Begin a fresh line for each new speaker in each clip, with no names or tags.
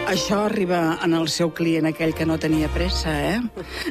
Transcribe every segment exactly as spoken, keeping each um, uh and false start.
Això arriba en el seu client aquell que no tenia pressa, eh?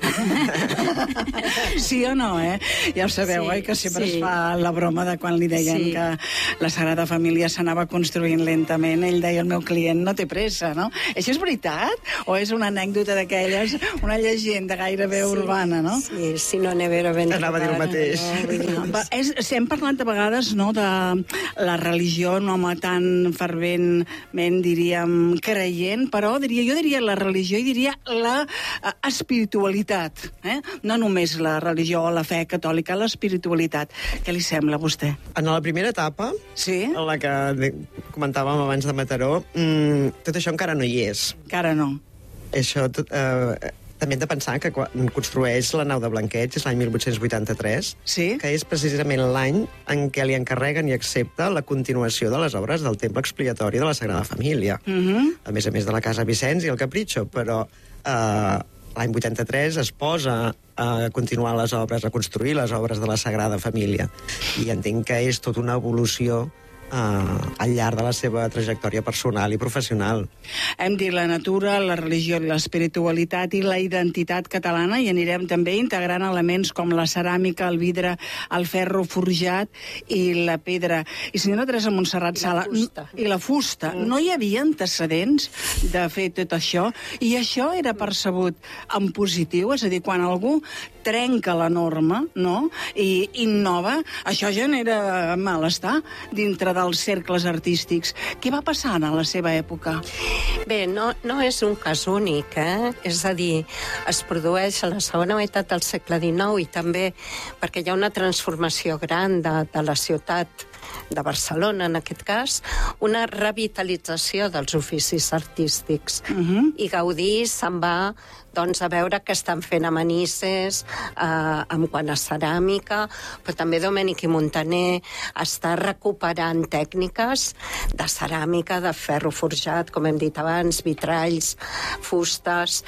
Sí o no, eh? Ja ho sabeu, sí, eh? Que sempre sí. Es fa la broma de quan li deien sí. Que la Sagrada Família s'anava construint lentament. Ell deia, el meu client no té pressa, no? Això és veritat? O és una anècdota d'aquelles, una llegenda gairebé sí. Urbana, no?
Sí, si no nevera ben
anava a dir el mateix.
No, és, hem parlat de vegades, no?, de la religió, un home tan ferventment, diríem, creient, però diria, jo diria la religió i diria la uh, espiritualitat, eh? No només la religió o la fe catòlica, l'espiritualitat. Què li sembla a vostè?
En la primera etapa,
sí?
En la que comentàvem abans de Mataró, mmm, tot això encara no hi és.
Encara no.
Això tot... Eh, també hem de pensar que quan construeix la nau de Blanqueig, és l'any mil vuit-cents vuitanta-tres,
sí?
Que és precisament l'any en què li encarreguen i accepta la continuació de les obres del Temple Expiatori de la Sagrada Família.
Uh-huh.
A més a més de la Casa Vicenç i el Capricho, però eh, l'any vuitanta-tres es posa a continuar les obres, a construir les obres de la Sagrada Família. I entenc que és tota una evolució Uh, al llarg de la seva trajectòria personal i professional.
Hem dit la natura, la religió, l'espiritualitat i la identitat catalana, i anirem també integrant elements com la ceràmica, el vidre, el ferro forjat i la pedra. I senyora Teresa Montserrat Sala,
I la fusta.
I la fusta. Mm. No hi havia antecedents de fer tot això? I això era percebut en positiu? És a dir, quan algú trenca la norma, no?, i innova, això genera malestar dintre dels cercles artístics. Què va passar a la seva època?
Bé, no, no és un cas únic, eh? És a dir, es produeix a la segona meitat del segle dinou i també perquè hi ha una transformació gran de, de la ciutat de Barcelona, en aquest cas, una revitalització dels oficis artístics.
Uh-huh.
I Gaudí se'n va doncs, a veure què estan fent a Manises, eh, en quant a ceràmica, però també Domènech i Montaner està recuperant tècniques de ceràmica, de ferro forjat, com hem dit abans, vitralls, fustes,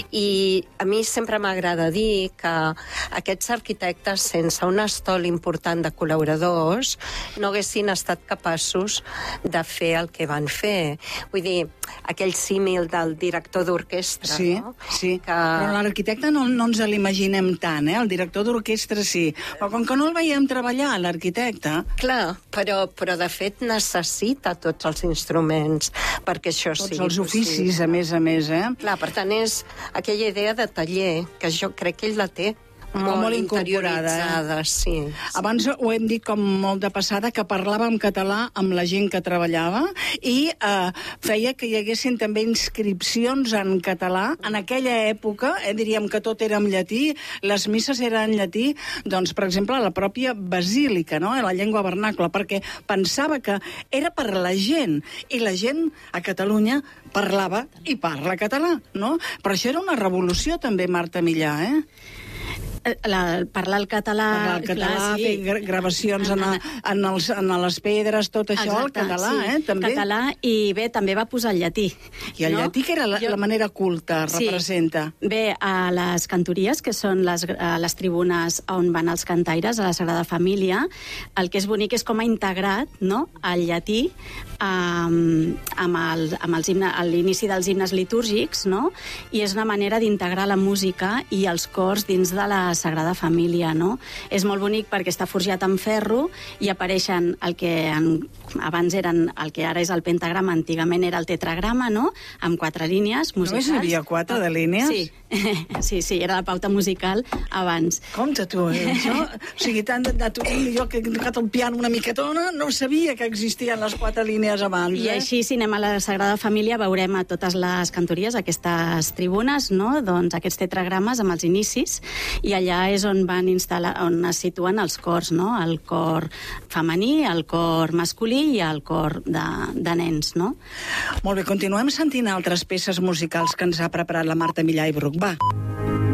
i a mi sempre m'agrada dir que aquests arquitectes, sense un estol important de col·laboradors, no haguessin estat capaços de fer el que van fer. Vull dir, aquell símil del director d'orquestra,
sí,
no?
Sí,
que...
però l'arquitecte no, no ens l'imaginem tant, eh? El director d'orquestra sí, però com que no el veiem treballar, l'arquitecte...
Clar, però, però de fet necessita tots els instruments perquè això
tots
sigui
els oficis,
possible.
a més a més, eh?
Clar, per tant, és aquella idea de taller, que jo crec que ell la té molt,
molt incorporada,
eh? sí, sí.
Abans ho hem dit com molt de passada, que parlàvem català amb la gent que treballava i eh, feia que hi haguessin també inscripcions en català. En aquella època, eh, diríem que tot era en llatí, les misses eren en llatí, doncs, per exemple, la pròpia basílica, no?, la llengua vernacla, perquè pensava que era per la gent, i la gent a Catalunya parlava i parla català, no? Però això era una revolució també, Marta Millà, eh?
La, parlar el català...
Parlar el català, clar, sí. Fer gravacions en, a, en, els, en les pedres, tot això, exacte, el català, sí. eh? També.
Català, i bé, també va posar el llatí.
I el
no?
llatí, que era la, jo... la manera culta, sí. representa.
Bé, a les cantories, que són les, les tribunes on van els cantaires, a la Sagrada Família, el que és bonic és com ha integrat, no?, el llatí um, amb, el, amb els himne, l'inici dels himnes litúrgics, no?, i és una manera d'integrar la música i els cors dins de la Sagrada Família, no? És molt bonic perquè està forjat en ferro i apareixen el que en, abans eren, el que ara és el pentagrama, antigament era el tetragrama, no?, amb quatre línies musicals.
Només hi havia quatre de línies?
Sí, sí, sí, era la pauta musical abans.
Compte tu, eh? Això, o sigui, tant de, de tu, jo que he tocat el piano una miquetona, no sabia que existien les quatre línies abans, eh?
I així, si anem a la Sagrada Família, veurem a totes les cantories, aquestes tribunes, no?, doncs aquests tetragrames amb els inicis, i allà és on van instal·lar, on es situen els cors, no?, el cor femení, el cor masculí i el cor de, de nens, no?
Molt bé, continuem sentint altres peces musicals que ens ha preparat la Marta Millà i Bruc. Va.